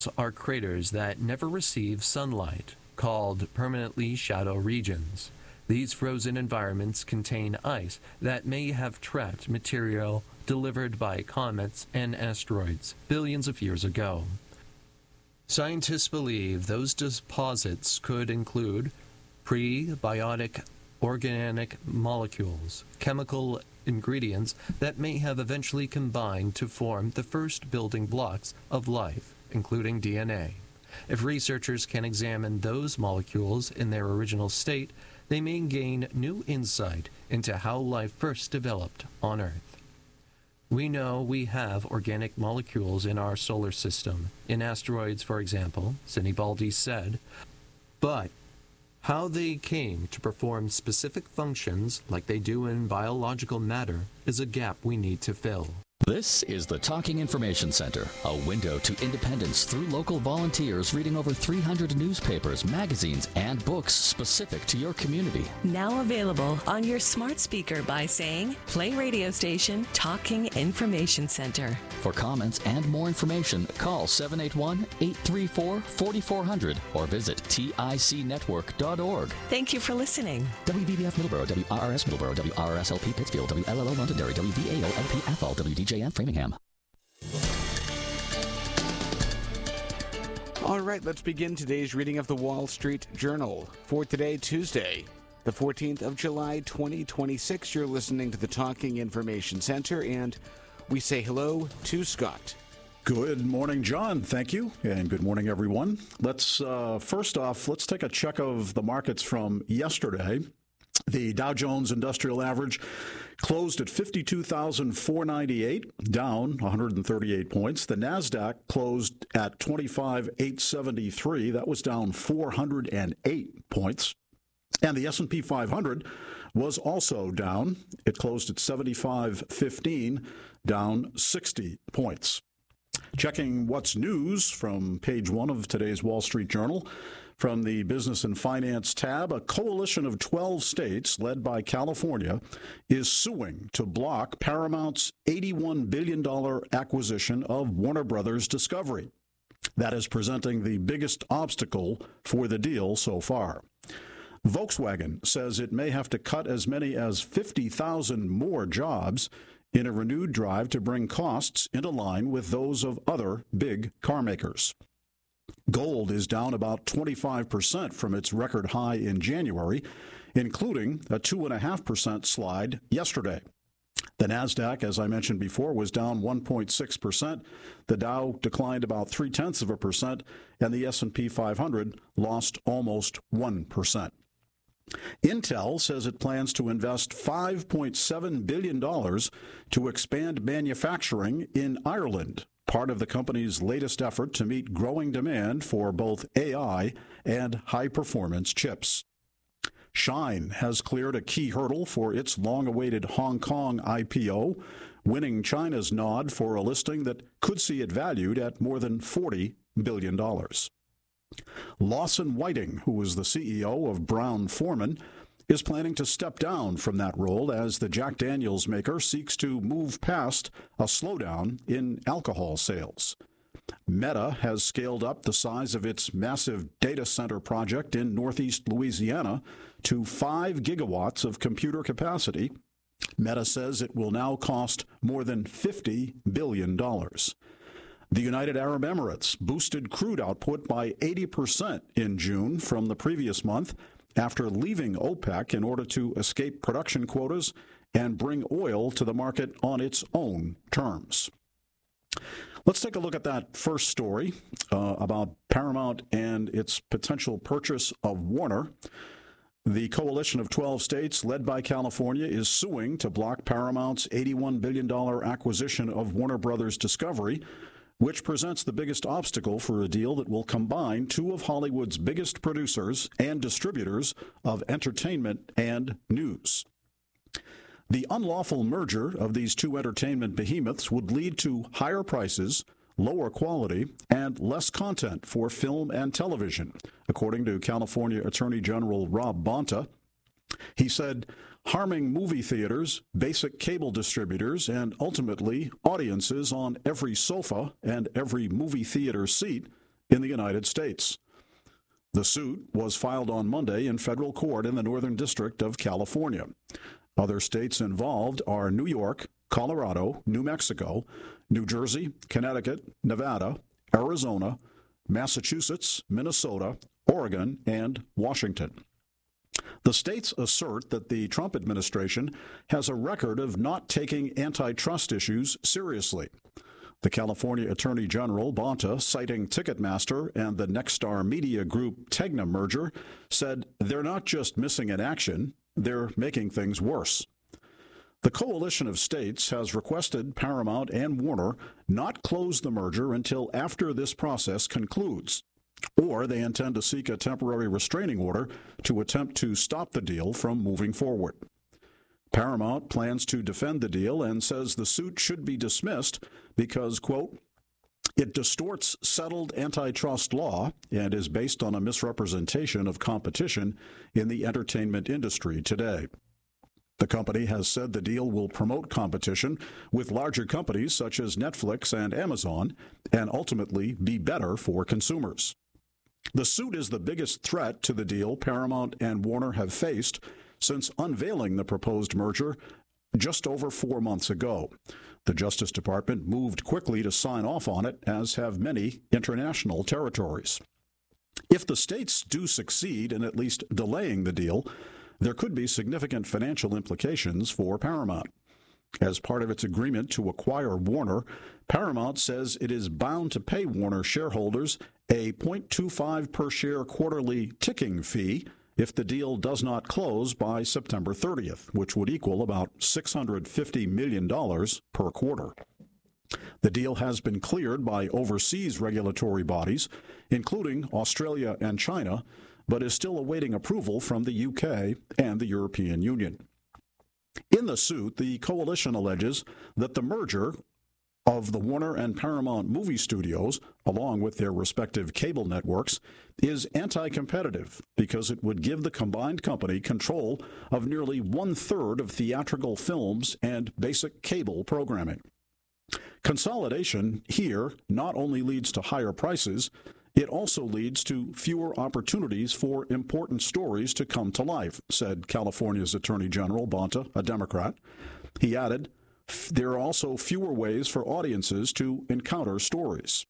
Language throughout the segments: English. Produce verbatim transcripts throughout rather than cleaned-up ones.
are craters that never receive sunlight, called permanently shallow regions. These frozen environments contain ice that may have trapped material delivered by comets and asteroids billions of years ago. Scientists believe those deposits could include prebiotic organic molecules, chemical ingredients that may have eventually combined to form the first building blocks of life, including D N A. If researchers can examine those molecules in their original state, they may gain new insight into how life first developed on Earth. We know we have organic molecules in our solar system, in asteroids, for example, Sinibaldi said, but how they came to perform specific functions like they do in biological matter is a gap we need to fill. This is the Talking Information Center, a window to independence through local volunteers reading over three hundred newspapers, magazines, and books specific to your community. Now available on your smart speaker by saying, play radio station Talking Information Center. For comments and more information, call seven eight one, eight three four, four four zero zero or visit tic network dot org. Thank you for listening. W V B F Middleborough, W R R S Middleborough, W R R S L P Pittsfield, W L L O Londonderry, W V A O L P Athol, W D J N Framingham. All right, let's begin today's reading of the Wall Street Journal. For today, Tuesday, the fourteenth of July, twenty twenty-six, you're listening to the Talking Information Center, and we say hello to Scott. Good morning, John. Thank you, and good morning, everyone. Let's uh, first off, let's take a check of the markets from yesterday. The Dow Jones Industrial Average closed at fifty-two thousand four hundred ninety-eight, down one hundred thirty-eight points. The NASDAQ closed at twenty-five thousand eight hundred seventy-three. That was down four hundred eight points. And the S and P five hundred was also down. It closed at seventy-five fifteen, down sixty points. Checking what's news from page one of today's Wall Street Journal. From the Business and Finance tab, a coalition of twelve states led by California is suing to block Paramount's eighty-one billion dollars acquisition of Warner Brothers Discovery. That is presenting the biggest obstacle for the deal so far. Volkswagen says it may have to cut as many as fifty thousand more jobs in a renewed drive to bring costs into line with those of other big car makers. Gold is down about twenty-five percent from its record high in January, including a two point five percent slide yesterday. The NASDAQ, as I mentioned before, was down one point six percent. The Dow declined about three-tenths of a percent, and the S and P five hundred lost almost one percent. Intel says it plans to invest five point seven billion dollars to expand manufacturing in Ireland, part of the company's latest effort to meet growing demand for both A I and high-performance chips. Shine has cleared a key hurdle for its long-awaited Hong Kong I P O, winning China's nod for a listing that could see it valued at more than forty billion dollars. Lawson Whiting, who was the C E O of Brown-Forman, is planning to step down from that role as the Jack Daniels maker seeks to move past a slowdown in alcohol sales. Meta has scaled up the size of its massive data center project in northeast Louisiana to five gigawatts of computer capacity. Meta says it will now cost more than fifty billion dollars. The United Arab Emirates boosted crude output by eighty percent in June from the previous month after leaving OPEC in order to escape production quotas and bring oil to the market on its own terms. Let's take a look at that first story uh, about Paramount and its potential purchase of Warner. The coalition of twelve states, led by California, is suing to block Paramount's eighty-one billion dollars acquisition of Warner Brothers Discovery, which presents the biggest obstacle for a deal that will combine two of Hollywood's biggest producers and distributors of entertainment and news. The unlawful merger of these two entertainment behemoths would lead to higher prices, lower quality, and less content for film and television, according to California Attorney General Rob Bonta. He said, harming movie theaters, basic cable distributors, and ultimately audiences on every sofa and every movie theater seat in the United States. The suit was filed on Monday in federal court in the Northern District of California. Other states involved are New York, Colorado, New Mexico, New Jersey, Connecticut, Nevada, Arizona, Massachusetts, Minnesota, Oregon, and Washington. The states assert that the Trump administration has a record of not taking antitrust issues seriously. The California Attorney General, Bonta, citing Ticketmaster and the Nexstar Media Group Tegna merger, said they're not just missing in action, they're making things worse. The coalition of states has requested Paramount and Warner not close the merger until after this process concludes, or they intend to seek a temporary restraining order to attempt to stop the deal from moving forward. Paramount plans to defend the deal and says the suit should be dismissed because, quote, it distorts settled antitrust law and is based on a misrepresentation of competition in the entertainment industry today. The company has said the deal will promote competition with larger companies such as Netflix and Amazon and ultimately be better for consumers. The suit is the biggest threat to the deal Paramount and Warner have faced since unveiling the proposed merger just over four months ago. The Justice Department moved quickly to sign off on it, as have many international territories. If the states do succeed in at least delaying the deal, there could be significant financial implications for Paramount. As part of its agreement to acquire Warner, Paramount says it is bound to pay Warner shareholders a zero point two five per share quarterly ticking fee if the deal does not close by September thirtieth, which would equal about six hundred fifty million dollars per quarter. The deal has been cleared by overseas regulatory bodies, including Australia and China, but is still awaiting approval from the U K and the European Union. In the suit, the coalition alleges that the merger of the Warner and Paramount movie studios, along with their respective cable networks, is anti-competitive because it would give the combined company control of nearly one-third of theatrical films and basic cable programming. Consolidation here not only leads to higher prices, it also leads to fewer opportunities for important stories to come to life, said California's Attorney General Bonta, a Democrat. He added, there are also fewer ways for audiences to encounter stories.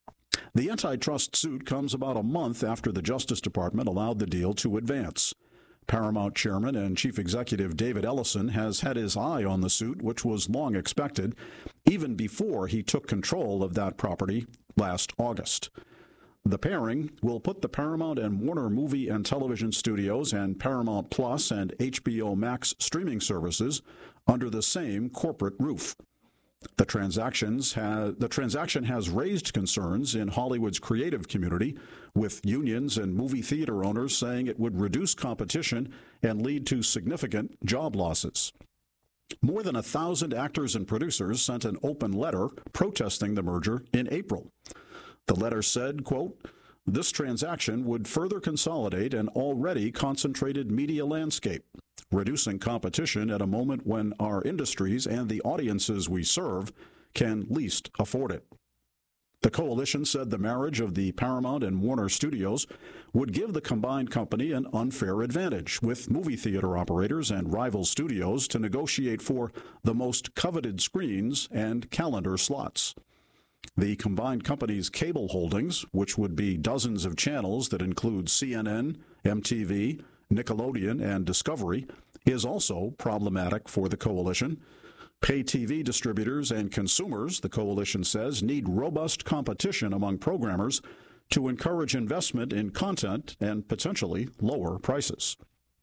The antitrust suit comes about a month after the Justice Department allowed the deal to advance. Paramount Chairman and Chief Executive David Ellison has had his eye on the suit, which was long expected, even before he took control of that property last August. The pairing will put the Paramount and Warner movie and television studios and Paramount Plus and H B O Max streaming services under the same corporate roof. The transactions ha- the transaction has raised concerns in Hollywood's creative community, with unions and movie theater owners saying it would reduce competition and lead to significant job losses. More than a thousand actors and producers sent an open letter protesting the merger in April. The letter said, quote, this transaction would further consolidate an already concentrated media landscape, reducing competition at a moment when our industries and the audiences we serve can least afford it. The coalition said the marriage of the Paramount and Warner studios would give the combined company an unfair advantage, with movie theater operators and rival studios to negotiate for the most coveted screens and calendar slots. The combined company's cable holdings, which would be dozens of channels that include C N N, M T V, Nickelodeon, and Discovery, is also problematic for the coalition. Pay T V distributors and consumers, the coalition says, need robust competition among programmers to encourage investment in content and potentially lower prices.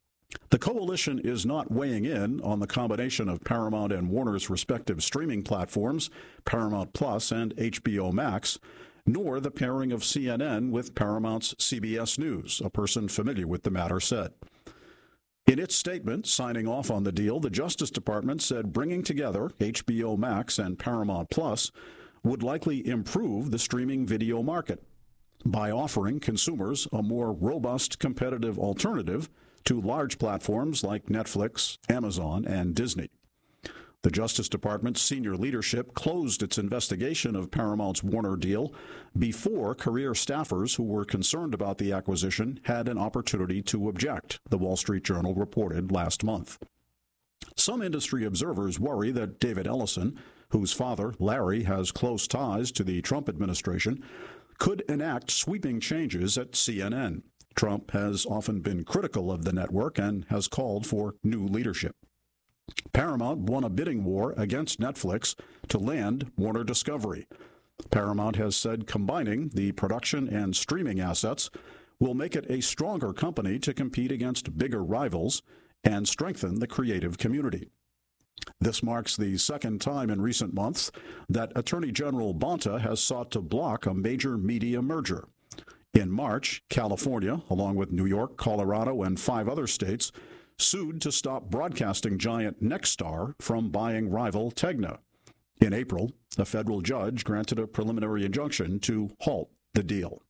The coalition is not weighing in on the combination of Paramount and Warner's respective streaming platforms, Paramount Plus and H B O Max, nor the pairing of C N N with Paramount's C B S News, a person familiar with the matter said. In its statement signing off on the deal, the Justice Department said bringing together H B O Max and Paramount Plus would likely improve the streaming video market by offering consumers a more robust competitive alternative to large platforms like Netflix, Amazon, and Disney. The Justice Department's senior leadership closed its investigation of Paramount's Warner deal before career staffers who were concerned about the acquisition had an opportunity to object, the Wall Street Journal reported last month. Some industry observers worry that David Ellison, whose father, Larry, has close ties to the Trump administration, could enact sweeping changes at C N N. Trump has often been critical of the network and has called for new leadership. Paramount won a bidding war against Netflix to land Warner Discovery. Paramount has said combining the production and streaming assets will make it a stronger company to compete against bigger rivals and strengthen the creative community. This marks the second time in recent months that Attorney General Bonta has sought to block a major media merger. In March, California, along with New York, Colorado, and five other states, sued to stop broadcasting giant Nexstar from buying rival Tegna. In April, a federal judge granted a preliminary injunction to halt the deal.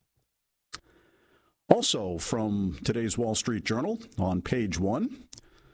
Also from today's Wall Street Journal, on page one,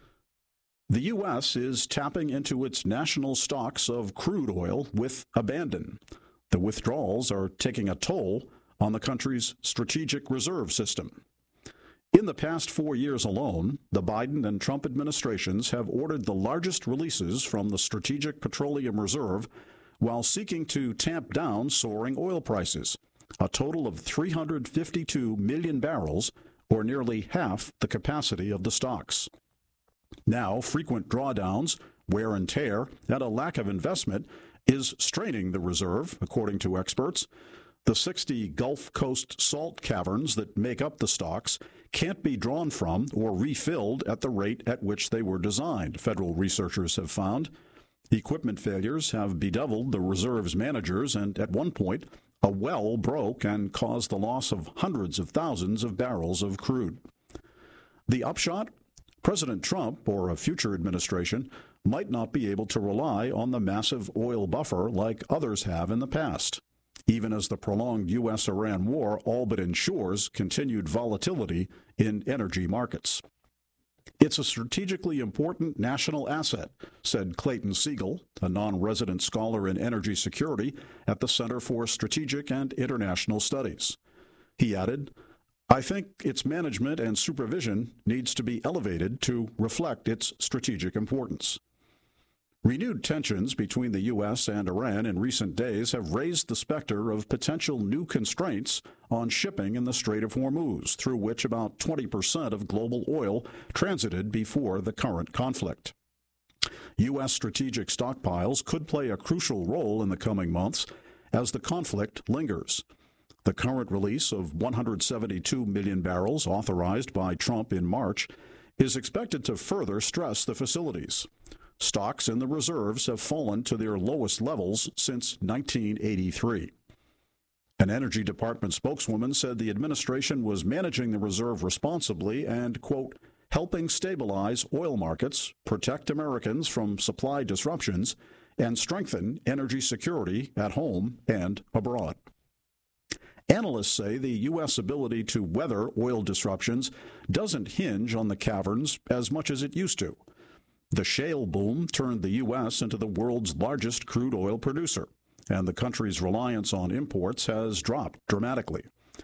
the U S is tapping into its national stocks of crude oil with abandon. The withdrawals are taking a toll on the country's strategic reserve system. In the past four years alone, the Biden and Trump administrations have ordered the largest releases from the Strategic Petroleum Reserve while seeking to tamp down soaring oil prices, a total of three hundred fifty-two million barrels, or nearly half the capacity of the stocks. Now, frequent drawdowns, wear and tear, and a lack of investment is straining the reserve, according to experts. The sixty Gulf Coast salt caverns that make up the stocks can't be drawn from or refilled at the rate at which they were designed, federal researchers have found. Equipment failures have bedeviled the reserve's managers, and at one point, a well broke and caused the loss of hundreds of thousands of barrels of crude. The upshot? President Trump or a future administration might not be able to rely on the massive oil buffer like others have in the past, even as the prolonged U S Iran war all but ensures continued volatility in energy markets. It's a strategically important national asset, said Clayton Siegel, a non-resident scholar in energy security at the Center for Strategic and International Studies. He added, I think its management and supervision needs to be elevated to reflect its strategic importance. Renewed tensions between the U S and Iran in recent days have raised the specter of potential new constraints on shipping in the Strait of Hormuz, through which about twenty percent of global oil transited before the current conflict. U S strategic stockpiles could play a crucial role in the coming months as the conflict lingers. The current release of one hundred seventy-two million barrels authorized by Trump in March is expected to further stress the facilities. Stocks in the reserves have fallen to their lowest levels since nineteen eighty-three. An Energy Department spokeswoman said the administration was managing the reserve responsibly and, quote, helping stabilize oil markets, protect Americans from supply disruptions, and strengthen energy security at home and abroad. Analysts say the U S ability to weather oil disruptions doesn't hinge on the caverns as much as it used to. The shale boom turned the U S into the world's largest crude oil producer, and the country's reliance on imports has dropped dramatically.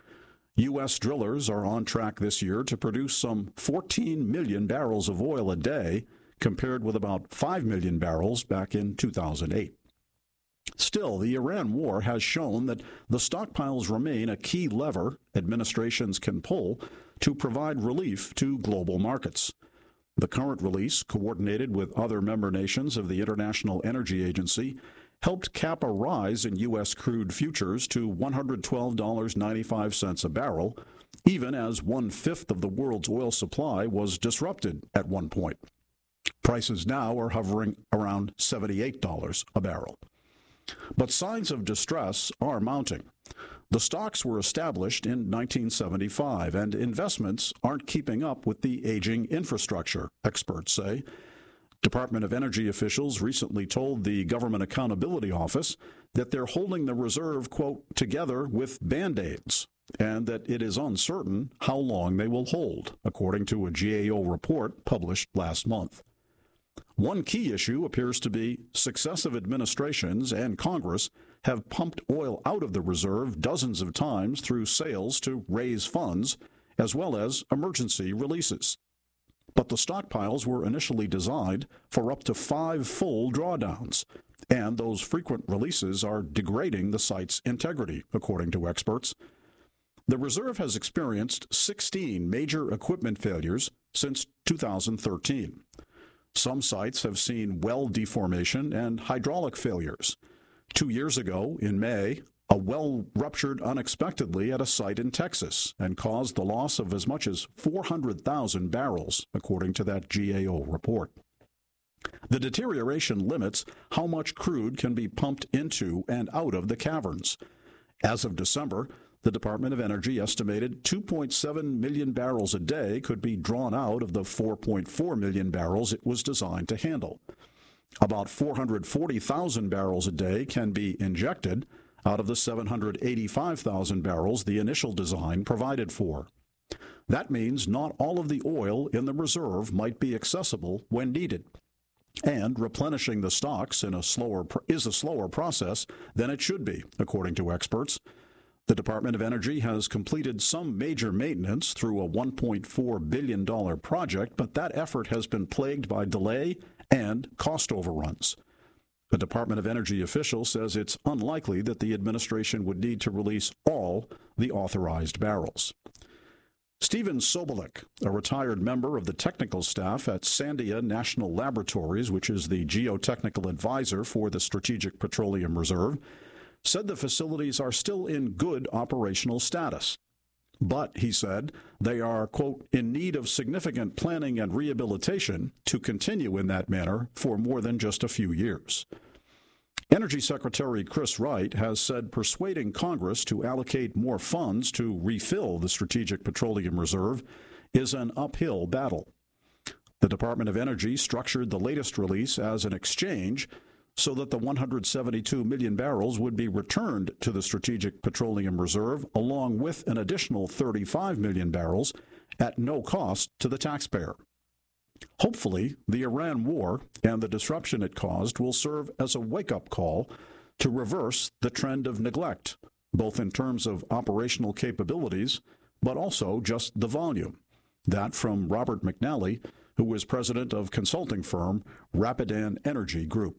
U S drillers are on track this year to produce some fourteen million barrels of oil a day, compared with about five million barrels back in two thousand eight. Still, the Iran war has shown that the stockpiles remain a key lever administrations can pull to provide relief to global markets. The current release, coordinated with other member nations of the International Energy Agency, helped cap a rise in U S crude futures to one hundred twelve dollars and ninety-five cents a barrel, even as one-fifth of the world's oil supply was disrupted at one point. Prices now are hovering around seventy-eight dollars a barrel. But signs of distress are mounting. The stocks were established in nineteen seventy-five, and investments aren't keeping up with the aging infrastructure, experts say. Department of Energy officials recently told the Government Accountability Office that they're holding the reserve, quote, together with Band-Aids, and that it is uncertain how long they will hold, according to a G A O report published last month. One key issue appears to be successive administrations and Congress have pumped oil out of the reserve dozens of times through sales to raise funds, as well as emergency releases. But the stockpiles were initially designed for up to five full drawdowns, and those frequent releases are degrading the site's integrity, according to experts. The reserve has experienced sixteen major equipment failures since two thousand thirteen. Some sites have seen well deformation and hydraulic failures. Two years ago, in May, a well ruptured unexpectedly at a site in Texas and caused the loss of as much as four hundred thousand barrels, according to that G A O report. The deterioration limits how much crude can be pumped into and out of the caverns. As of December, the Department of Energy estimated two point seven million barrels a day could be drawn out of the four point four million barrels it was designed to handle. About four hundred forty thousand barrels a day can be injected out of the seven hundred eighty-five thousand barrels the initial design provided for. That means not all of the oil in the reserve might be accessible when needed. And replenishing the stocks in a slower is a slower process than it should be, according to experts. The Department of Energy has completed some major maintenance through a one point four billion dollars project, but that effort has been plagued by delay and cost overruns. A Department of Energy official says it's unlikely that the administration would need to release all the authorized barrels. Stephen Sobolik, a retired member of the technical staff at Sandia National Laboratories, which is the geotechnical advisor for the Strategic Petroleum Reserve, said the facilities are still in good operational status. But, he said, they are, quote, in need of significant planning and rehabilitation to continue in that manner for more than just a few years. Energy Secretary Chris Wright has said persuading Congress to allocate more funds to refill the Strategic Petroleum Reserve is an uphill battle. The Department of Energy structured the latest release as an exchange so that the one hundred seventy-two million barrels would be returned to the Strategic Petroleum Reserve along with an additional thirty-five million barrels at no cost to the taxpayer. Hopefully, the Iran war and the disruption it caused will serve as a wake-up call to reverse the trend of neglect, both in terms of operational capabilities, but also just the volume. That from Robert McNally, who is president of consulting firm Rapidan Energy Group.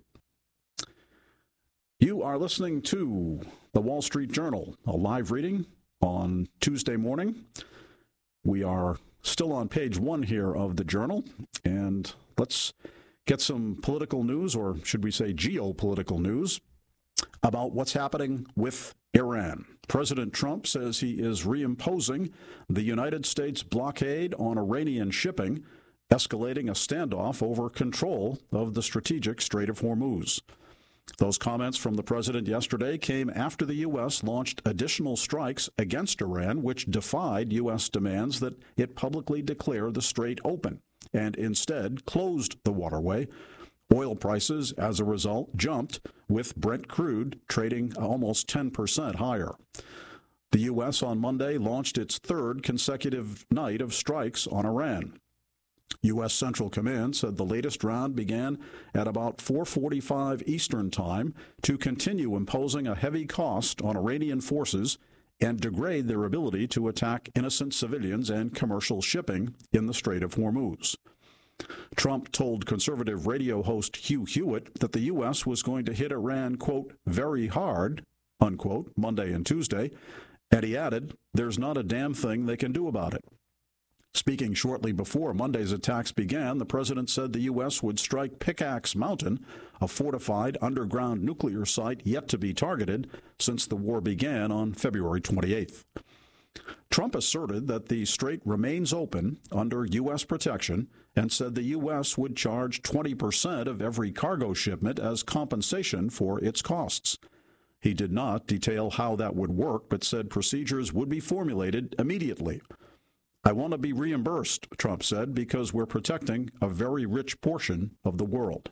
You are listening to the Wall Street Journal, a live reading on Tuesday morning. We are still on page one here of the Journal, and let's get some political news, or should we say geopolitical news, about what's happening with Iran. President Trump says he is reimposing the United States blockade on Iranian shipping, escalating a standoff over control of the strategic Strait of Hormuz. Those comments from the president yesterday came after the U S launched additional strikes against Iran, which defied U S demands that it publicly declare the strait open and instead closed the waterway. Oil prices, as a result, jumped, with Brent crude trading almost ten percent higher. The U S on Monday launched its third consecutive night of strikes on Iran. U S Central Command said the latest round began at about four forty-five Eastern Time to continue imposing a heavy cost on Iranian forces and degrade their ability to attack innocent civilians and commercial shipping in the Strait of Hormuz. Trump told conservative radio host Hugh Hewitt that the U S was going to hit Iran, quote, very hard, unquote, Monday and Tuesday, and he added, there's not a damn thing they can do about it. Speaking shortly before Monday's attacks began, the president said the U S would strike Pickaxe Mountain, a fortified underground nuclear site yet to be targeted since the war began on February twenty-eighth. Trump asserted that the strait remains open under U S protection and said the U S would charge twenty percent of every cargo shipment as compensation for its costs. He did not detail how that would work, but said procedures would be formulated immediately. I want to be reimbursed, Trump said, because we're protecting a very rich portion of the world.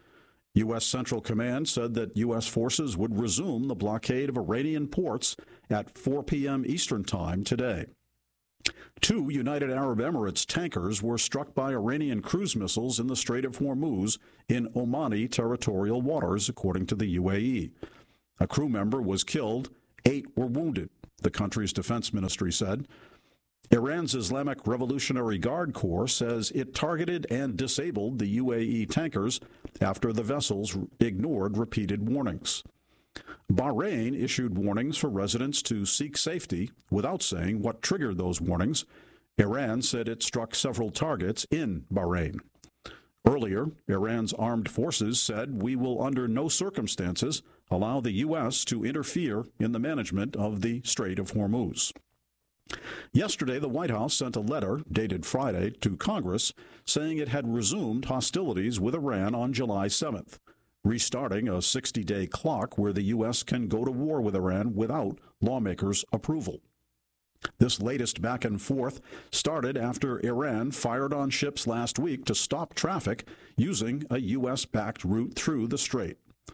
U S Central Command said that U S forces would resume the blockade of Iranian ports at four p.m. Eastern Time today. Two United Arab Emirates tankers were struck by Iranian cruise missiles in the Strait of Hormuz in Omani territorial waters, according to the U A E. A crew member was killed, eight were wounded, the country's defense ministry said. Iran's Islamic Revolutionary Guard Corps says it targeted and disabled the U A E tankers after the vessels ignored repeated warnings. Bahrain issued warnings for residents to seek safety without saying what triggered those warnings. Iran said it struck several targets in Bahrain. Earlier, Iran's armed forces said, "We will under no circumstances allow the U S to interfere in the management of the Strait of Hormuz." Yesterday, the White House sent a letter dated Friday to Congress saying it had resumed hostilities with Iran on July seventh, restarting a sixty-day clock where the U S can go to war with Iran without lawmakers' approval. This latest back and forth started after Iran fired on ships last week to stop traffic using a U S-backed route through the strait.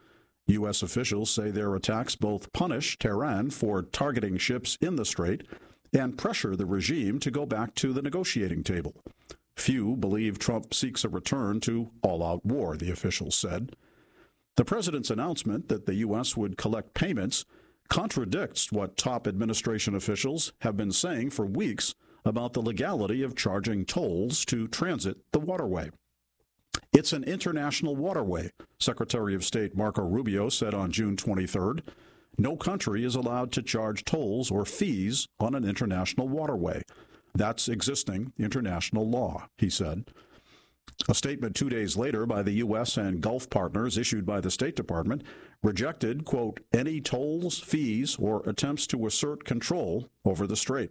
U S officials say their attacks both punish Tehran for targeting ships in the strait and pressure the regime to go back to the negotiating table. Few believe Trump seeks a return to all-out war, the officials said. The president's announcement that the U S would collect payments contradicts what top administration officials have been saying for weeks about the legality of charging tolls to transit the waterway. It's an international waterway, Secretary of State Marco Rubio said on June twenty-third. No country is allowed to charge tolls or fees on an international waterway. That's existing international law, he said. A statement two days later by the U S and Gulf partners issued by the State Department rejected, quote, any tolls, fees, or attempts to assert control over the strait.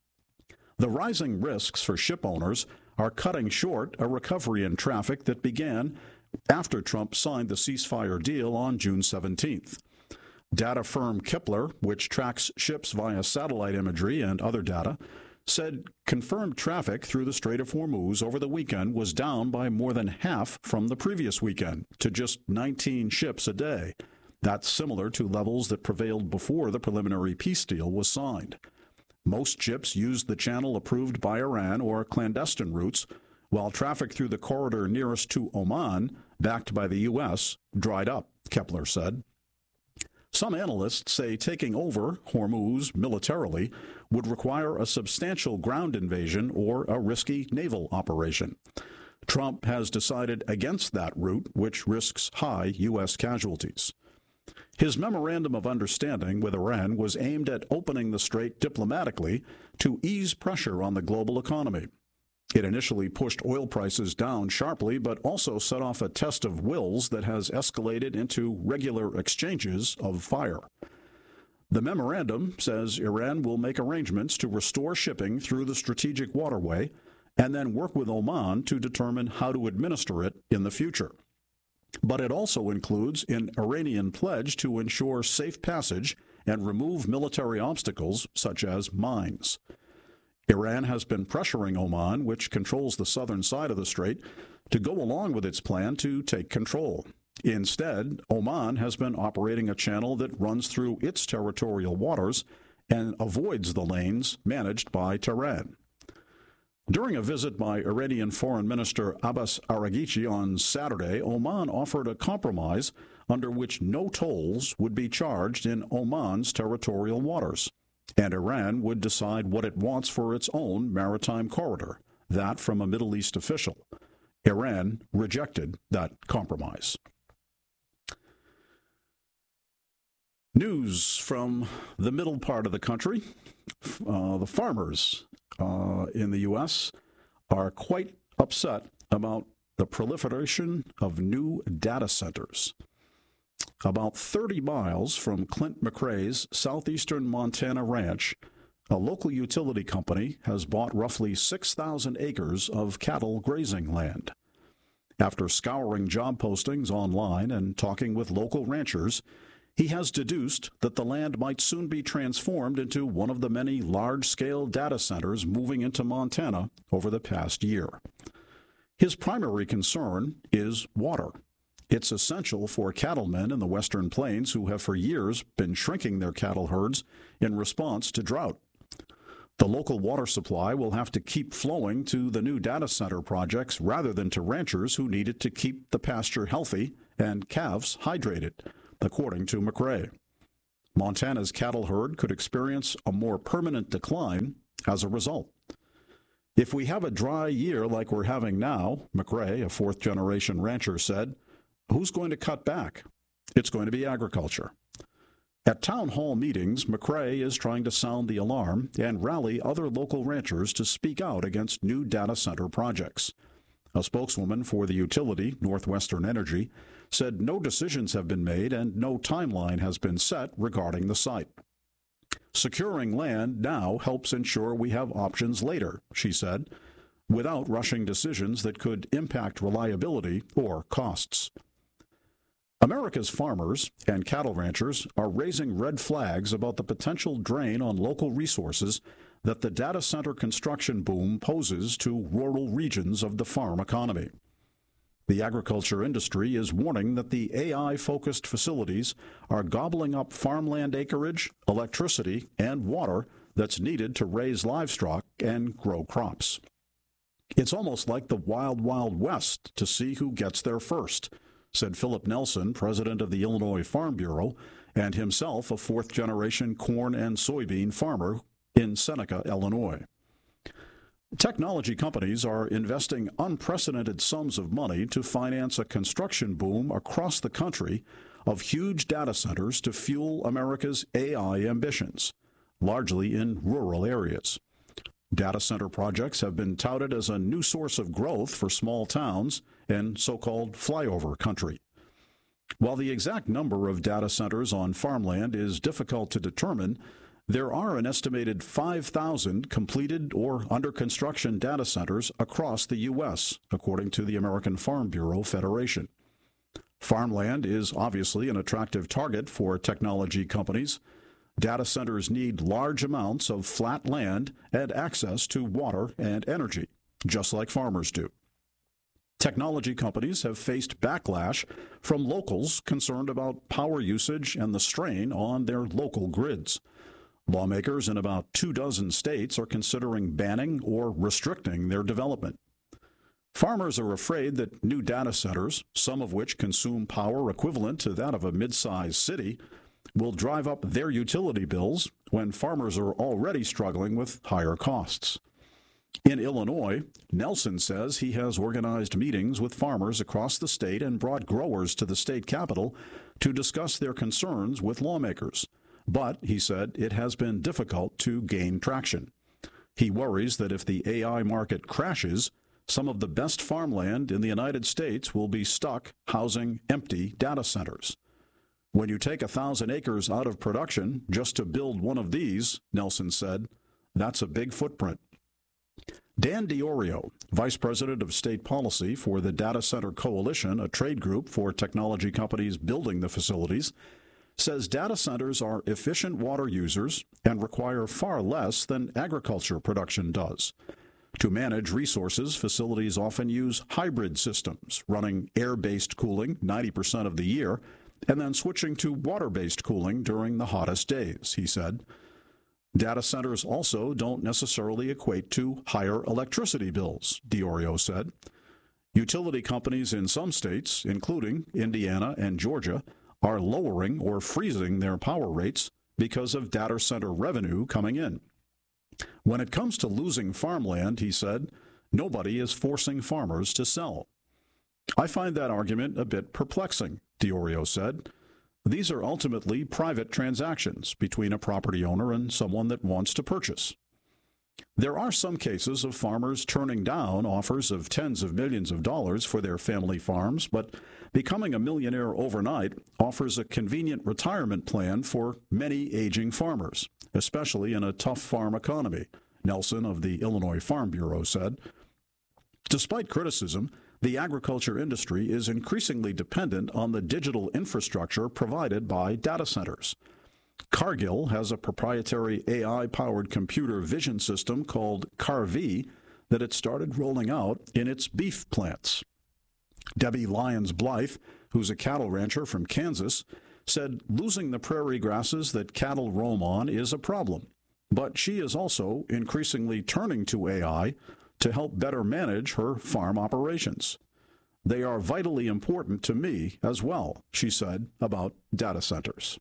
The rising risks for ship owners are cutting short a recovery in traffic that began after Trump signed the ceasefire deal on June seventeenth. Data firm Kepler, which tracks ships via satellite imagery and other data, said confirmed traffic through the Strait of Hormuz over the weekend was down by more than half from the previous weekend to just nineteen ships a day. That's similar to levels that prevailed before the preliminary peace deal was signed. Most ships used the channel approved by Iran or clandestine routes, while traffic through the corridor nearest to Oman, backed by the U S, dried up, Kepler said. Some analysts say taking over Hormuz militarily would require a substantial ground invasion or a risky naval operation. Trump has decided against that route, which risks high U S casualties. His memorandum of understanding with Iran was aimed at opening the strait diplomatically to ease pressure on the global economy. It initially pushed oil prices down sharply, but also set off a test of wills that has escalated into regular exchanges of fire. The memorandum says Iran will make arrangements to restore shipping through the strategic waterway and then work with Oman to determine how to administer it in the future. But it also includes an Iranian pledge to ensure safe passage and remove military obstacles such as mines. Iran has been pressuring Oman, which controls the southern side of the strait, to go along with its plan to take control. Instead, Oman has been operating a channel that runs through its territorial waters and avoids the lanes managed by Tehran. During a visit by Iranian Foreign Minister Abbas Araghchi on Saturday, Oman offered a compromise under which no tolls would be charged in Oman's territorial waters, and Iran would decide what it wants for its own maritime corridor, that from a Middle East official. Iran rejected that compromise. News from the middle part of the country. Uh, the farmers uh, in the U S are quite upset about the proliferation of new data centers. About thirty miles from Clint McRae's southeastern Montana ranch, a local utility company has bought roughly six thousand acres of cattle grazing land. After scouring job postings online and talking with local ranchers, he has deduced that the land might soon be transformed into one of the many large-scale data centers moving into Montana over the past year. His primary concern is water. It's essential for cattlemen in the Western Plains who have for years been shrinking their cattle herds in response to drought. The local water supply will have to keep flowing to the new data center projects rather than to ranchers who need it to keep the pasture healthy and calves hydrated, according to McRae. Montana's cattle herd could experience a more permanent decline as a result. If we have a dry year like we're having now, McRae, a fourth-generation rancher, said, who's going to cut back? It's going to be agriculture. At town hall meetings, McRae is trying to sound the alarm and rally other local ranchers to speak out against new data center projects. A spokeswoman for the utility, Northwestern Energy, said no decisions have been made and no timeline has been set regarding the site. Securing land now helps ensure we have options later, she said, without rushing decisions that could impact reliability or costs. America's farmers and cattle ranchers are raising red flags about the potential drain on local resources that the data center construction boom poses to rural regions of the farm economy. The agriculture industry is warning that the A I-focused facilities are gobbling up farmland acreage, electricity, and water that's needed to raise livestock and grow crops. It's almost like the wild, wild west to see who gets there first, said Philip Nelson, president of the Illinois Farm Bureau, and himself a fourth-generation corn and soybean farmer in Seneca, Illinois. Technology companies are investing unprecedented sums of money to finance a construction boom across the country of huge data centers to fuel America's A I ambitions, largely in rural areas. Data center projects have been touted as a new source of growth for small towns and so-called flyover country. While the exact number of data centers on farmland is difficult to determine, there are an estimated five thousand completed or under construction data centers across the U S, according to the American Farm Bureau Federation. Farmland is obviously an attractive target for technology companies. Data centers need large amounts of flat land and access to water and energy, just like farmers do. Technology companies have faced backlash from locals concerned about power usage and the strain on their local grids. Lawmakers in about two dozen states are considering banning or restricting their development. Farmers are afraid that new data centers, some of which consume power equivalent to that of a mid-sized city, will drive up their utility bills when farmers are already struggling with higher costs. In Illinois, Nelson says he has organized meetings with farmers across the state and brought growers to the state capitol to discuss their concerns with lawmakers. But, he said, it has been difficult to gain traction. He worries that if the A I market crashes, some of the best farmland in the United States will be stuck housing empty data centers. When you take a thousand acres out of production just to build one of these, Nelson said, that's a big footprint. Dan DiOrio, Vice President of State Policy for the Data Center Coalition, a trade group for technology companies building the facilities, says data centers are efficient water users and require far less than agriculture production does. To manage resources, facilities often use hybrid systems, running air-based cooling ninety percent of the year, and then switching to water-based cooling during the hottest days, he said. Data centers also don't necessarily equate to higher electricity bills, DiOrio said. Utility companies in some states, including Indiana and Georgia, are lowering or freezing their power rates because of data center revenue coming in. When it comes to losing farmland, he said, nobody is forcing farmers to sell. I find that argument a bit perplexing, DiOrio said. These are ultimately private transactions between a property owner and someone that wants to purchase. There are some cases of farmers turning down offers of tens of millions of dollars for their family farms, but becoming a millionaire overnight offers a convenient retirement plan for many aging farmers, especially in a tough farm economy, Nelson of the Illinois Farm Bureau said. Despite criticism, the agriculture industry is increasingly dependent on the digital infrastructure provided by data centers. Cargill has a proprietary A I-powered computer vision system called CarV that it started rolling out in its beef plants. Debbie Lyons Blythe, who's a cattle rancher from Kansas, said losing the prairie grasses that cattle roam on is a problem. but she is also increasingly turning to A I to help better manage her farm operations. They are vitally important to me as well, she said about data centers.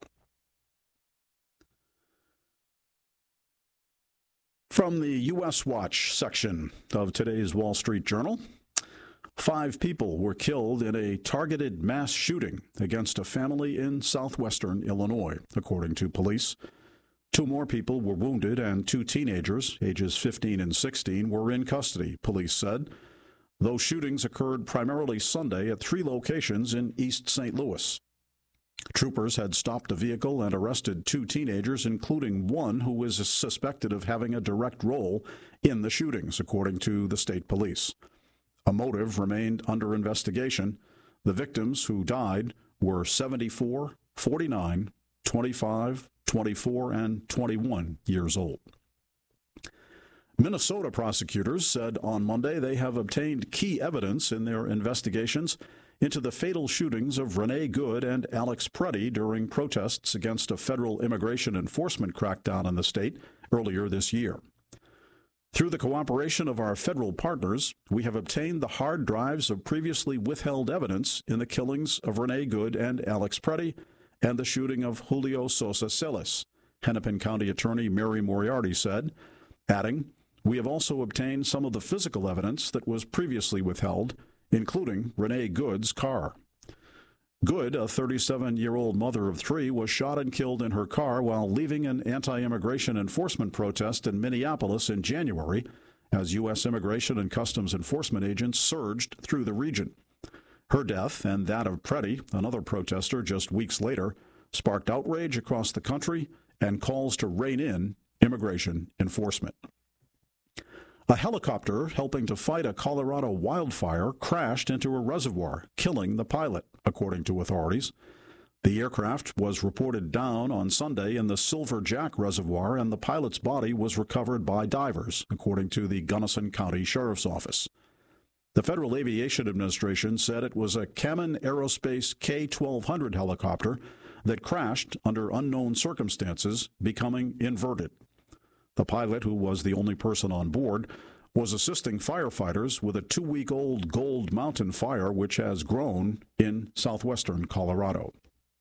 From the U S Watch section of today's Wall Street Journal, five people were killed in a targeted mass shooting against a family in southwestern Illinois, according to police. Two more people were wounded, and two teenagers, ages fifteen and sixteen, were in custody, police said. Those shootings occurred primarily Sunday at three locations in East Saint Louis. Troopers had stopped a vehicle and arrested two teenagers, including one who was suspected of having a direct role in the shootings, according to the state police. A motive remained under investigation. The victims who died were seventy-four, forty-nine, twenty-five, twenty-four, and twenty-one years old. Minnesota prosecutors said on Monday they have obtained key evidence in their investigations into the fatal shootings of Renee Good and Alex Preddy during protests against a federal immigration enforcement crackdown in the state earlier this year. Through the cooperation of our federal partners, we have obtained the hard drives of previously withheld evidence in the killings of Renee Good and Alex Preddy and the shooting of Julio Sosa Celis, Hennepin County Attorney Mary Moriarty said, adding, "We have also obtained some of the physical evidence that was previously withheld, including Renee Good's car." Good, a thirty-seven-year-old mother of three, was shot and killed in her car while leaving an anti-immigration enforcement protest in Minneapolis in January as U S Immigration and Customs Enforcement agents surged through the region. Her death and that of Preddy, another protester just weeks later, sparked outrage across the country and calls to rein in immigration enforcement. A helicopter helping to fight a Colorado wildfire crashed into a reservoir, killing the pilot, according to authorities. The aircraft was reported down on Sunday in the Silver Jack Reservoir, and the pilot's body was recovered by divers, according to the Gunnison County Sheriff's Office. The Federal Aviation Administration said it was a Kaman Aerospace K twelve hundred helicopter that crashed under unknown circumstances, becoming inverted. The pilot, who was the only person on board, was assisting firefighters with a two-week-old Gold Mountain fire which has grown in southwestern Colorado.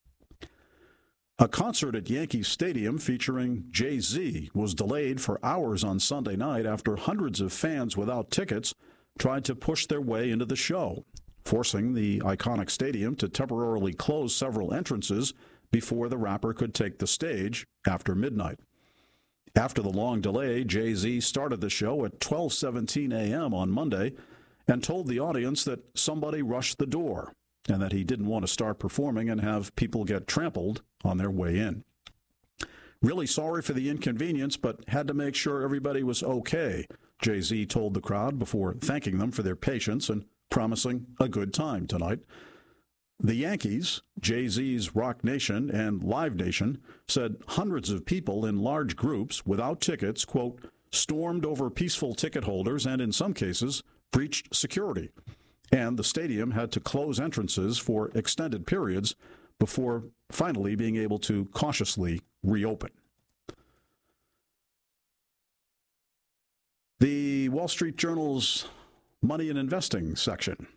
A concert at Yankee Stadium featuring Jay-Z was delayed for hours on Sunday night after hundreds of fans without tickets tried to push their way into the show, forcing the iconic stadium to temporarily close several entrances before the rapper could take the stage after midnight. After the long delay, Jay-Z started the show at twelve seventeen a.m. on Monday and told the audience that somebody rushed the door and that he didn't want to start performing and have people get trampled on their way in. "Really sorry for the inconvenience, but had to make sure everybody was okay," Jay-Z told the crowd before thanking them for their patience and promising a good time tonight. The Yankees, Jay-Z's Rock Nation, and Live Nation said hundreds of people in large groups without tickets, quote, stormed over peaceful ticket holders and, in some cases, breached security. And the stadium had to close entrances for extended periods before finally being able to cautiously reopen. The Wall Street Journal's Money and Investing section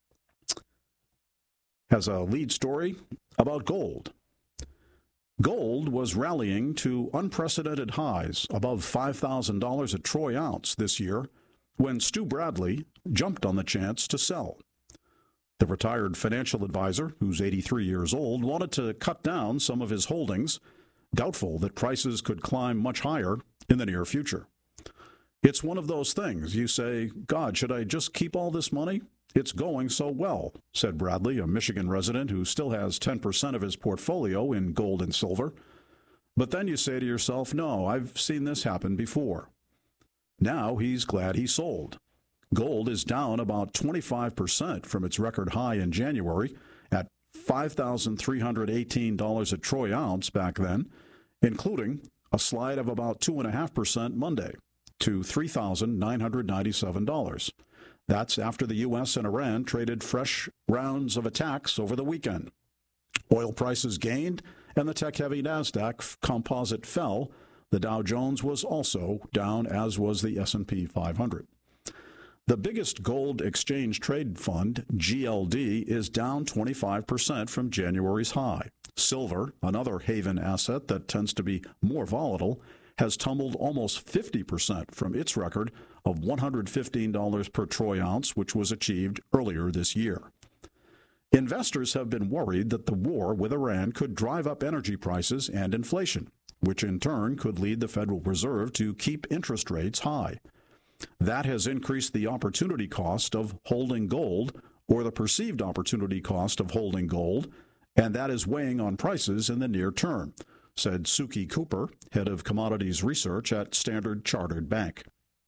has a lead story about gold. Gold was rallying to unprecedented highs above five thousand dollars a troy ounce this year when Stu Bradley jumped on the chance to sell. The retired financial advisor, who's eighty-three years old, wanted to cut down some of his holdings, doubtful that prices could climb much higher in the near future. It's one of those things. You say, God, should I just keep all this money? It's going so well, said Bradley, a Michigan resident who still has ten percent of his portfolio in gold and silver. But then you say to yourself, no, I've seen this happen before. Now he's glad he sold. Gold is down about twenty-five percent from its record high in January at five thousand three hundred eighteen dollars a troy ounce back then, including a slide of about two point five percent Monday to three thousand nine hundred ninety-seven dollars. That's after the U S and Iran traded fresh rounds of attacks over the weekend. Oil prices gained, and the tech-heavy NASDAQ composite fell, The Dow Jones was also down, as was the S and P five hundred. The biggest gold exchange trade fund, G L D, is down twenty-five percent from January's high. Silver, another haven asset that tends to be more volatile, has tumbled almost fifty percent from its record of one hundred fifteen dollars per troy ounce, which was achieved earlier this year. Investors have been worried that the war with Iran could drive up energy prices and inflation, which in turn could lead the Federal Reserve to keep interest rates high. That has increased the opportunity cost of holding gold, or the perceived opportunity cost of holding gold, and that is weighing on prices in the near term, said Suki Cooper, head of commodities research at Standard Chartered Bank.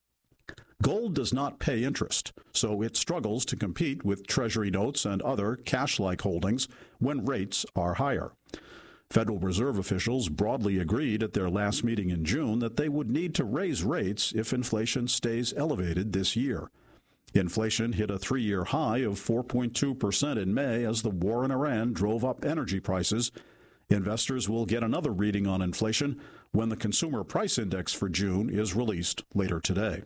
Gold does not pay interest, so it struggles to compete with Treasury notes and other cash-like holdings when rates are higher. Federal Reserve officials broadly agreed at their last meeting in June that they would need to raise rates if inflation stays elevated this year. Inflation hit a three-year high of four point two percent in May as the war in Iran drove up energy prices. Investors will get another reading on inflation when the Consumer Price Index for June is released later today.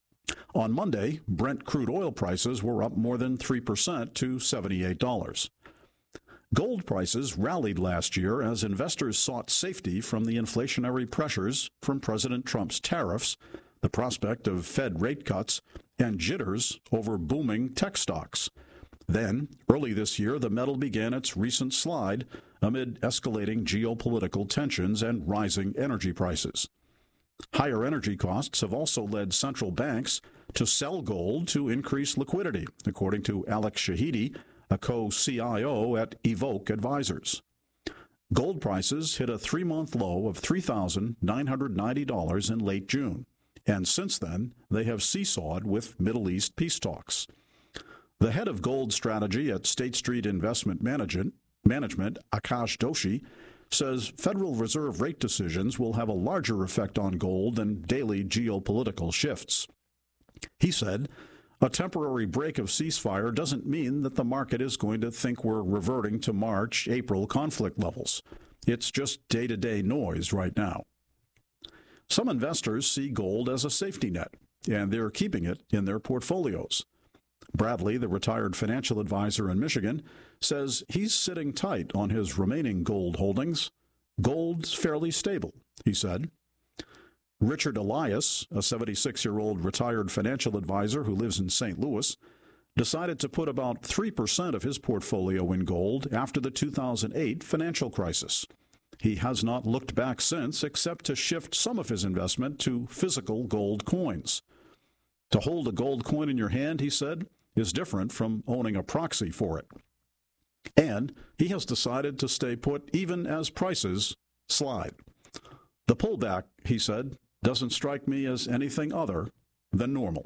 On Monday, Brent crude oil prices were up more than three percent to seventy-eight dollars. Gold prices rallied last year as investors sought safety from the inflationary pressures from President Trump's tariffs, the prospect of Fed rate cuts, and jitters over booming tech stocks. Then, early this year, the metal began its recent slide amid escalating geopolitical tensions and rising energy prices. Higher energy costs have also led central banks to sell gold to increase liquidity, according to Alex Shahidi, a co-C I O at Evoke Advisors. Gold prices hit a three-month low of three thousand nine hundred ninety dollars in late June, and since then they have seesawed with Middle East peace talks. The head of gold strategy at State Street Investment Management, Management Akash Doshi, says Federal Reserve rate decisions will have a larger effect on gold than daily geopolitical shifts. He said, "A temporary break of ceasefire doesn't mean that the market is going to think we're reverting to March, April conflict levels. It's just day-to-day noise right now." Some investors see gold as a safety net, and they're keeping it in their portfolios. Bradley, the retired financial advisor in Michigan, says he's sitting tight on his remaining gold holdings. Gold's fairly stable, he said. Richard Elias, a seventy-six-year-old retired financial advisor who lives in Saint Louis, decided to put about three percent of his portfolio in gold after the two thousand eight financial crisis. He has not looked back since, except to shift some of his investment to physical gold coins. To hold a gold coin in your hand, he said, is different from owning a proxy for it. And he has decided to stay put even as prices slide. The pullback, he said, doesn't strike me as anything other than normal.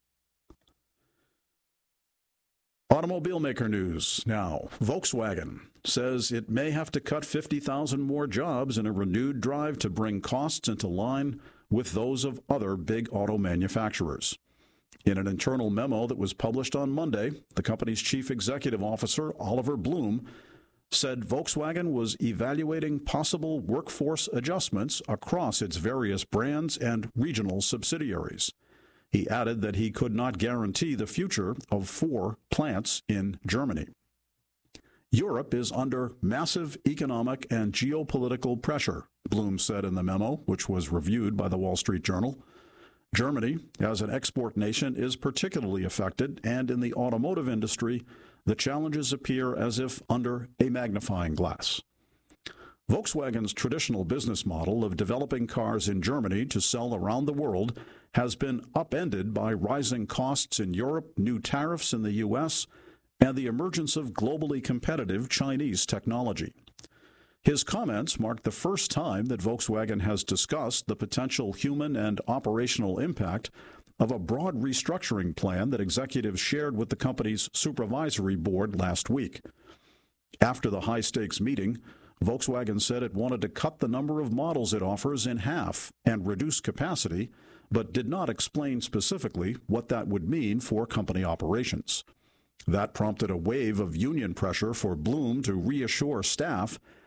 Automobile maker news now. Volkswagen says it may have to cut fifty thousand more jobs in a renewed drive to bring costs into line with those of other big auto manufacturers. In an internal memo that was published on Monday, the company's chief executive officer, Oliver Bloom, said Volkswagen was evaluating possible workforce adjustments across its various brands and regional subsidiaries. He added that he could not guarantee the future of four plants in Germany. Europe is under massive economic and geopolitical pressure, Bloom said in the memo, which was reviewed by the Wall Street Journal. Germany, as an export nation, is particularly affected, and in the automotive industry, the challenges appear as if under a magnifying glass. Volkswagen's traditional business model of developing cars in Germany to sell around the world has been upended by rising costs in Europe, new tariffs in the U S, and the emergence of globally competitive Chinese technology. His comments mark the first time that Volkswagen has discussed the potential human and operational impact of a broad restructuring plan that executives shared with the company's supervisory board last week. After the high-stakes meeting, Volkswagen said it wanted to cut the number of models it offers in half and reduce capacity, but did not explain specifically what that would mean for company operations. That prompted a wave of union pressure for Bloom to reassure staff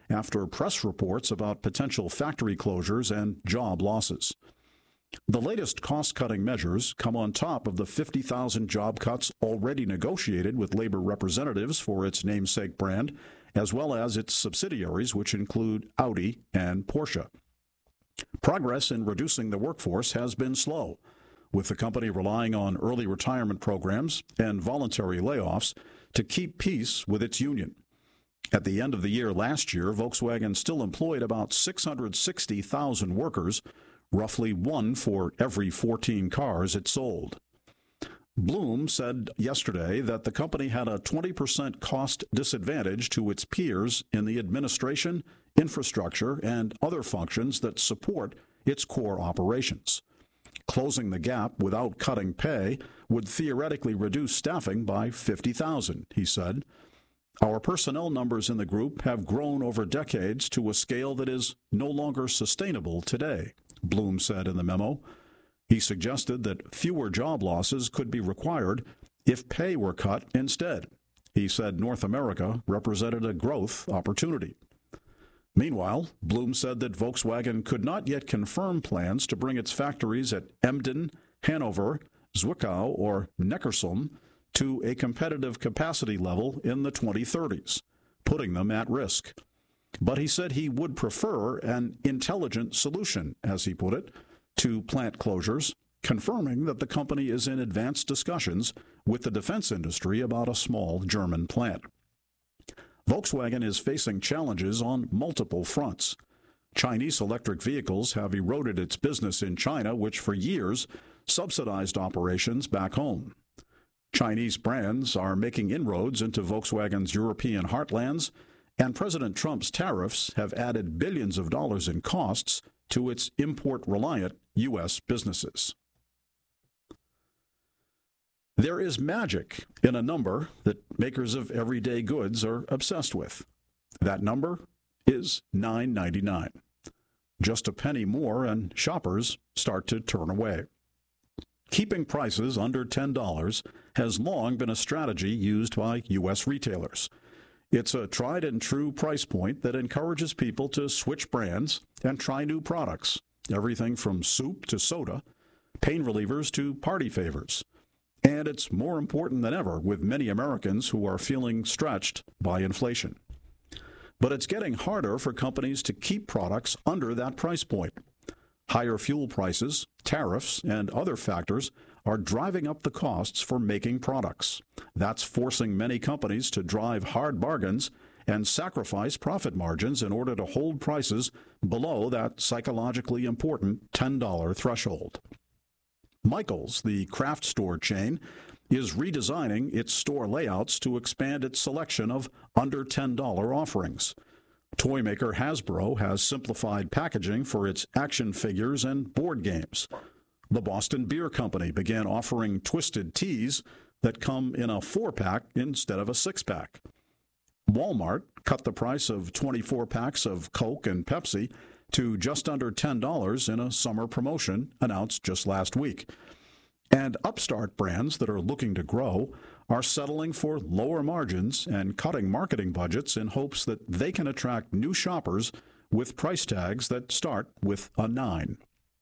after press reports about potential factory closures and job losses. The latest cost-cutting measures come on top of the fifty thousand job cuts already negotiated with labor representatives for its namesake brand, as well as its subsidiaries, which include Audi and Porsche. Progress in reducing the workforce has been slow, with the company relying on early retirement programs and voluntary layoffs to keep pace with its union. At the end of the year last year, Volkswagen still employed about six hundred sixty thousand workers, roughly one for every fourteen cars it sold. Bloom said yesterday that the company had a twenty percent cost disadvantage to its peers in the administration, infrastructure, and other functions that support its core operations. Closing the gap without cutting pay would theoretically reduce staffing by fifty thousand, he said. Our personnel numbers in the group have grown over decades to a scale that is no longer sustainable today, Bloom said in the memo. He suggested that fewer job losses could be required if pay were cut instead. He said North America represented a growth opportunity. Meanwhile, Bloom said that Volkswagen could not yet confirm plans to bring its factories at Emden, Hanover, Zwickau, or Neckarsulm to a competitive capacity level in the twenty thirties, putting them at risk. But he said he would prefer an intelligent solution, as he put it, to plant closures, confirming that the company is in advanced discussions with the defense industry about a small German plant. Volkswagen is facing challenges on multiple fronts. Chinese electric vehicles have eroded its business in China, which for years subsidized operations back home. Chinese brands are making inroads into Volkswagen's European heartlands, and President Trump's tariffs have added billions of dollars in costs to its import-reliant U S businesses. There is magic in a number that makers of everyday goods are obsessed with. That number is nine ninety-nine. Just a penny more and shoppers start to turn away. Keeping prices under ten dollars has long been a strategy used by U S retailers. It's a tried and true price point that encourages people to switch brands and try new products, everything from soup to soda, pain relievers to party favors. And it's more important than ever with many Americans who are feeling stretched by inflation. But it's getting harder for companies to keep products under that price point. Higher fuel prices, tariffs, and other factors are driving up the costs for making products. That's forcing many companies to drive hard bargains and sacrifice profit margins in order to hold prices below that psychologically important ten dollars threshold. Michaels, the craft store chain, is redesigning its store layouts to expand its selection of under ten dollars offerings. Toy maker Hasbro has simplified packaging for its action figures and board games. The Boston Beer Company began offering twisted teas that come in a four-pack instead of a six-pack. Walmart cut the price of twenty-four packs of Coke and Pepsi to just under ten dollars in a summer promotion announced just last week. And upstart brands that are looking to grow are settling for lower margins and cutting marketing budgets in hopes that they can attract new shoppers with price tags that start with a nine.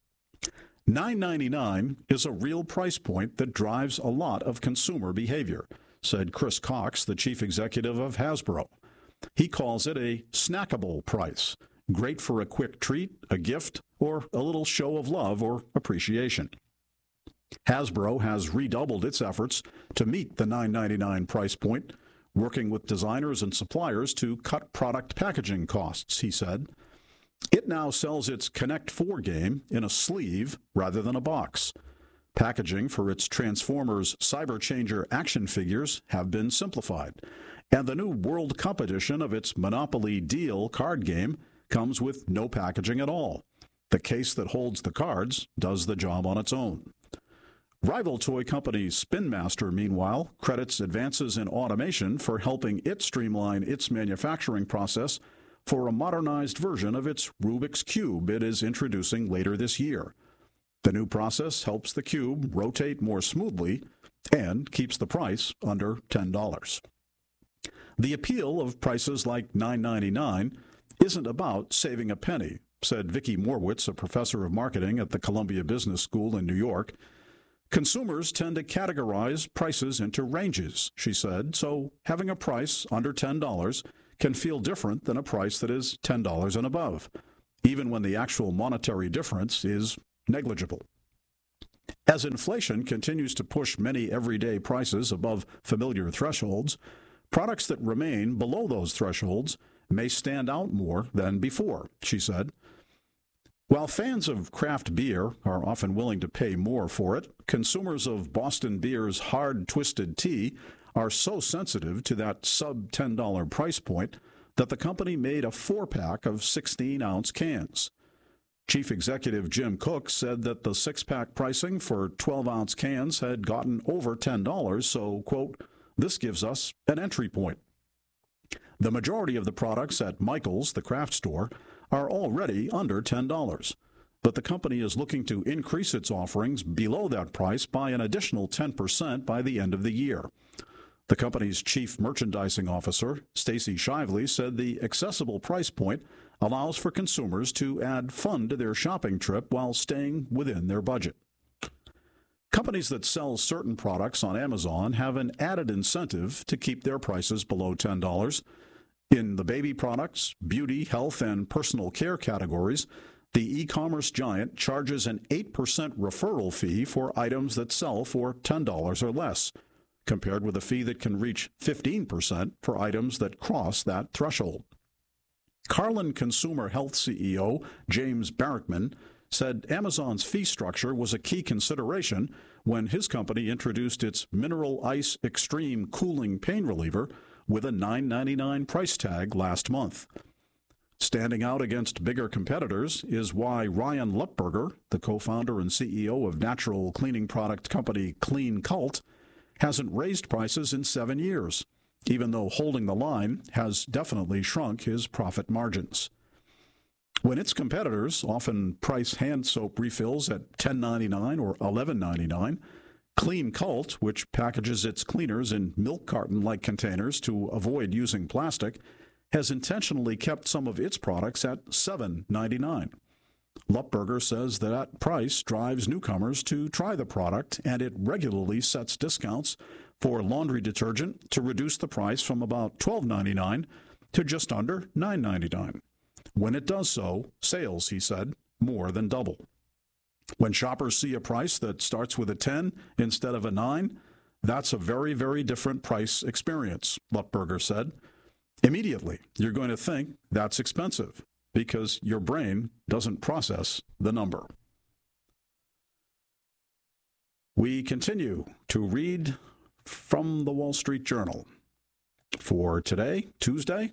nine ninety-nine is a real price point that drives a lot of consumer behavior, said Chris Cox, the chief executive of Hasbro. He calls it a snackable price, great for a quick treat, a gift, or a little show of love or appreciation. Hasbro has redoubled its efforts to meet the nine ninety-nine price point, working with designers and suppliers to cut product packaging costs, he said. It now sells its Connect four game in a sleeve rather than a box. Packaging for its Transformers Cyber Changer action figures have been simplified, and the new World Cup edition of its Monopoly Deal card game comes with no packaging at all. The case that holds the cards does the job on its own. Rival toy company Spin Master, meanwhile, credits advances in automation for helping it streamline its manufacturing process for a modernized version of its Rubik's Cube it is introducing later this year. The new process helps the cube rotate more smoothly and keeps the price under ten dollars. The appeal of prices like nine ninety-nine isn't about saving a penny, said Vicki Morwitz, a professor of marketing at the Columbia Business School in New York. Consumers tend to categorize prices into ranges, she said, so having a price under ten dollars can feel different than a price that is ten dollars and above, even when the actual monetary difference is negligible. As inflation continues to push many everyday prices above familiar thresholds, products that remain below those thresholds may stand out more than before, she said. While fans of craft beer are often willing to pay more for it, consumers of Boston Beer's hard twisted tea are so sensitive to that sub ten dollars price point that the company made a four-pack of sixteen-ounce cans. Chief Executive Jim Cook said that the six-pack pricing for twelve-ounce cans had gotten over ten dollars, so, quote, this gives us an entry point. The majority of the products at Michael's, the craft store, are already under ten dollars, but the company is looking to increase its offerings below that price by an additional ten percent by the end of the year. The company's chief merchandising officer, Stacy Shively, said the accessible price point allows for consumers to add fun to their shopping trip while staying within their budget. Companies that sell certain products on Amazon have an added incentive to keep their prices below ten dollars. In the baby products, beauty, health, and personal care categories, the e-commerce giant charges an eight percent referral fee for items that sell for ten dollars or less, compared with a fee that can reach fifteen percent for items that cross that threshold. Carlin Consumer Health C E O James Barrickman said Amazon's fee structure was a key consideration when his company introduced its Mineral Ice Extreme Cooling Pain Reliever with a nine ninety-nine price tag last month. Standing out against bigger competitors is why Ryan Lupberger, the co-founder and C E O of natural cleaning product company Clean Cult, hasn't raised prices in seven years, even though holding the line has definitely shrunk his profit margins. When its competitors often price hand soap refills at ten ninety-nine or eleven ninety-nine, Clean Cult, which packages its cleaners in milk carton-like containers to avoid using plastic, has intentionally kept some of its products at seven ninety-nine. Lupberger says that, that price drives newcomers to try the product, and it regularly sets discounts for laundry detergent to reduce the price from about twelve ninety-nine to just under nine ninety-nine. When it does so, sales, he said, more than double. When shoppers see a price that starts with a ten instead of a nine, that's a very, very different price experience, Lupberger said. Immediately, you're going to think that's expensive because your brain doesn't process the number. We continue to read from the Wall Street Journal for today, Tuesday.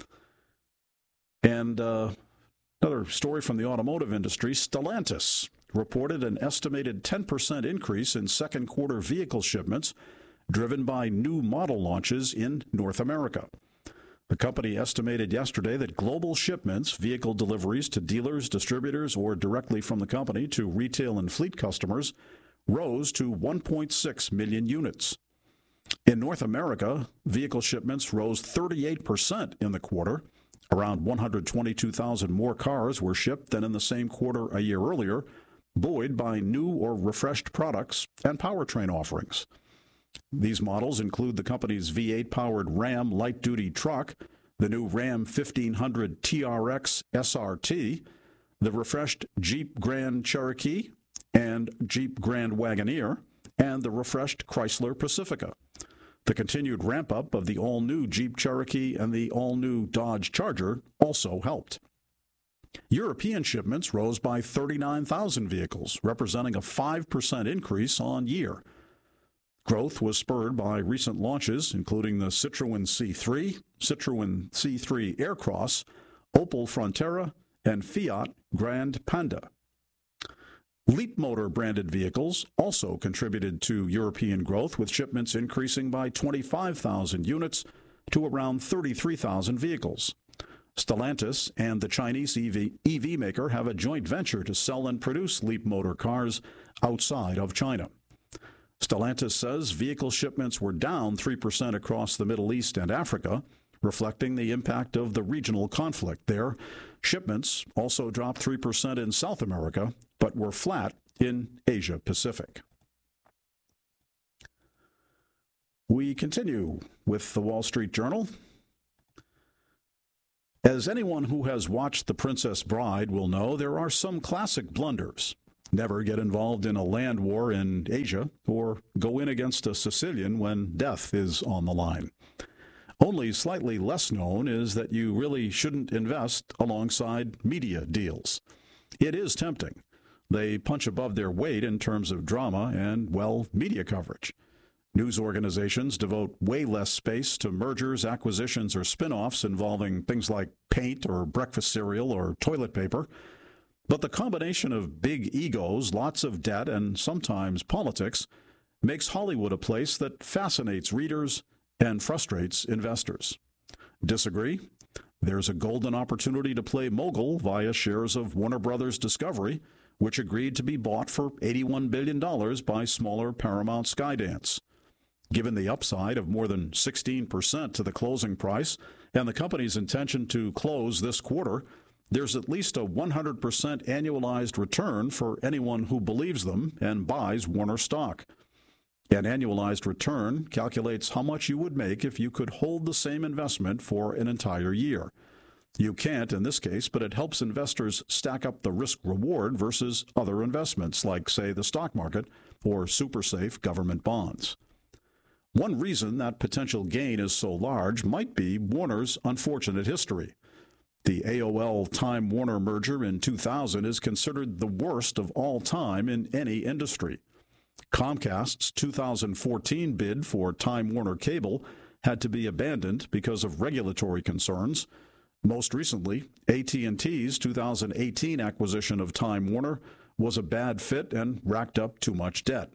And uh, another story from the automotive industry, Stellantis reported an estimated ten percent increase in second quarter vehicle shipments driven by new model launches in North America. The company estimated yesterday that global shipments, vehicle deliveries to dealers, distributors, or directly from the company to retail and fleet customers rose to one point six million units. In North America, vehicle shipments rose thirty-eight percent in the quarter. Around one hundred twenty-two thousand more cars were shipped than in the same quarter a year earlier, buoyed by new or refreshed products and powertrain offerings. These models include the company's V eight-powered Ram light-duty truck, the new Ram fifteen hundred T R X S R T, the refreshed Jeep Grand Cherokee and Jeep Grand Wagoneer, and the refreshed Chrysler Pacifica. The continued ramp-up of the all-new Jeep Cherokee and the all-new Dodge Charger also helped. European shipments rose by thirty-nine thousand vehicles, representing a five percent increase on year. Growth was spurred by recent launches, including the Citroën C three, Citroën C three Aircross, Opel Frontera, and Fiat Grand Panda. Leapmotor-branded vehicles also contributed to European growth, with shipments increasing by twenty-five thousand units to around thirty-three thousand vehicles. Stellantis and the Chinese E V, E V maker have a joint venture to sell and produce Leapmotor cars outside of China. Stellantis says vehicle shipments were down three percent across the Middle East and Africa, reflecting the impact of the regional conflict there. Shipments also dropped three percent in South America, but were flat in Asia Pacific. We continue with the Wall Street Journal. As anyone who has watched The Princess Bride will know, there are some classic blunders. Never get involved in a land war in Asia or go in against a Sicilian when death is on the line. Only slightly less known is that you really shouldn't invest alongside media deals. It is tempting. They punch above their weight in terms of drama and, well, media coverage. News organizations devote way less space to mergers, acquisitions, or spin-offs involving things like paint or breakfast cereal or toilet paper. But the combination of big egos, lots of debt, and sometimes politics makes Hollywood a place that fascinates readers and frustrates investors. Disagree? There's a golden opportunity to play mogul via shares of Warner Brothers Discovery, which agreed to be bought for eighty-one billion dollars by smaller Paramount Skydance. Given the upside of more than sixteen percent to the closing price and the company's intention to close this quarter, there's at least a one hundred percent annualized return for anyone who believes them and buys Warner stock. An annualized return calculates how much you would make if you could hold the same investment for an entire year. You can't in this case, but it helps investors stack up the risk-reward versus other investments like, say, the stock market or super-safe government bonds. One reason that potential gain is so large might be Warner's unfortunate history. The A O L-Time Warner merger in two thousand is considered the worst of all time in any industry. Comcast's two thousand fourteen bid for Time Warner Cable had to be abandoned because of regulatory concerns. Most recently, A T and T's two thousand eighteen acquisition of Time Warner was a bad fit and racked up too much debt.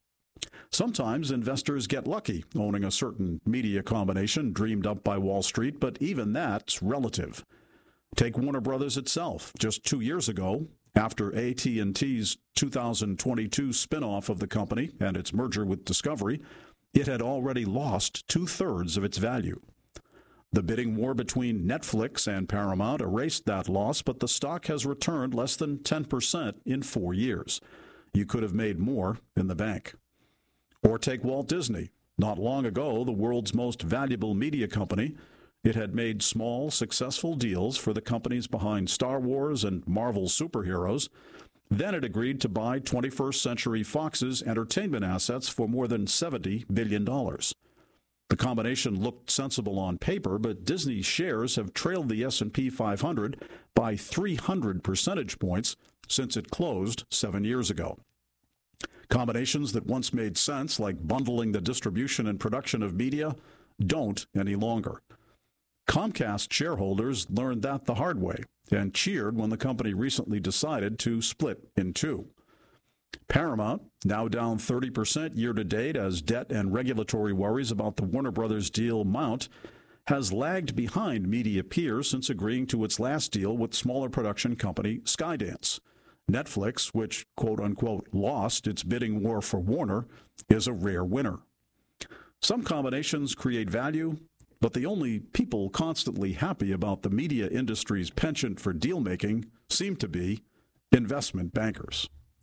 Sometimes investors get lucky owning a certain media combination dreamed up by Wall Street, but even that's relative. Take Warner Brothers itself. Just two years ago, after A T and T's two thousand twenty-two spinoff of the company and its merger with Discovery, it had already lost two-thirds of its value. The bidding war between Netflix and Paramount erased that loss, but the stock has returned less than ten percent in four years. You could have made more in the bank. Or take Walt Disney. Not long ago, the world's most valuable media company, it had made small, successful deals for the companies behind Star Wars and Marvel superheroes. Then it agreed to buy twenty-first Century Fox's entertainment assets for more than seventy billion dollars. The combination looked sensible on paper, but Disney's shares have trailed the S and P five hundred by three hundred percentage points since it closed seven years ago. Combinations that once made sense, like bundling the distribution and production of media, don't any longer. Comcast shareholders learned that the hard way and cheered when the company recently decided to split in two. Paramount, now down thirty percent year-to-date as debt and regulatory worries about the Warner Brothers deal mount, has lagged behind media peers since agreeing to its last deal with smaller production company Skydance. Netflix, which quote-unquote lost its bidding war for Warner, is a rare winner. Some combinations create value, but the only people constantly happy about the media industry's penchant for deal-making seem to be investment bankers.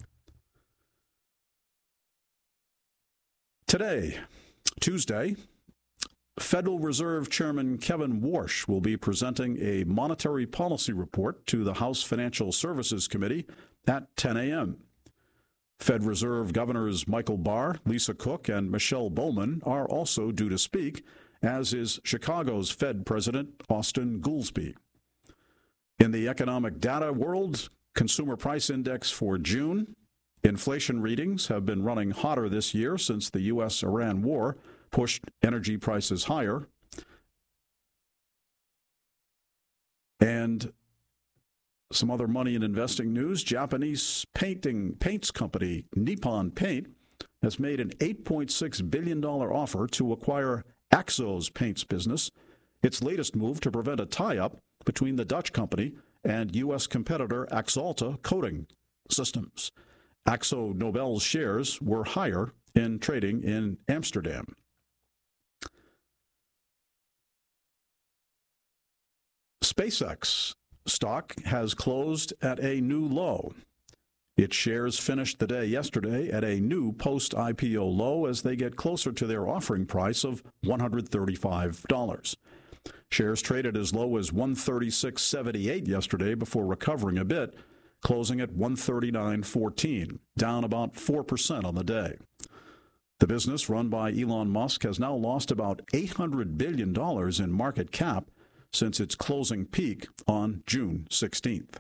Today, Tuesday, Federal Reserve Chairman Kevin Warsh will be presenting a monetary policy report to the House Financial Services Committee at ten a.m. Fed Reserve Governors Michael Barr, Lisa Cook, and Michelle Bowman are also due to speak, as is Chicago's Fed President Austin Goolsbee. In the economic data world, Consumer Price Index for June, inflation readings have been running hotter this year since the U S Iran war pushed energy prices higher. And some other money and investing news. Japanese painting paints company Nippon Paint has made an eight point six billion dollars offer to acquire Akzo's paints business, its latest move to prevent a tie-up between the Dutch company and U S competitor Axalta Coating Systems. Akzo Nobel's shares were higher in trading in Amsterdam. SpaceX stock has closed at a new low. Its shares finished the day yesterday at a new post-I P O low as they get closer to their offering price of one hundred thirty-five dollars. Shares traded as low as one hundred thirty-six dollars and seventy-eight cents yesterday before recovering a bit, closing at one hundred thirty-nine dollars and fourteen cents, down about four percent on the day. The business run by Elon Musk has now lost about eight hundred billion dollars in market cap since its closing peak on June sixteenth.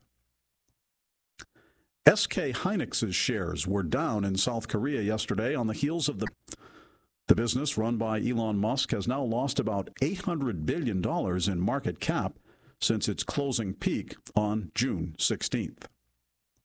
S K Hynix's shares were down in South Korea yesterday on the heels of the The business run by Elon Musk has now lost about eight hundred billion dollars in market cap since its closing peak on June sixteenth.